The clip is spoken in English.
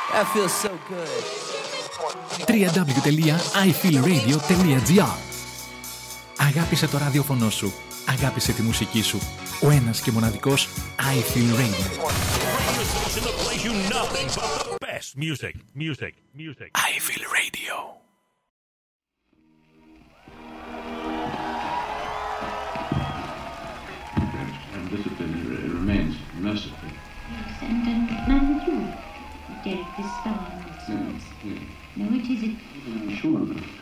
That feels so good. www.ifeelradio.gr. Αγάπησε το ραδιόφωνο σου. Αγάπησε τη μουσική σου. Ο ένας και μοναδικός I Feel Radio. I Feel Radio. Discipline remains merciful. Yes, and none with you. Derek, this far. Yes, yes. No, it isn't. I'm sure of that.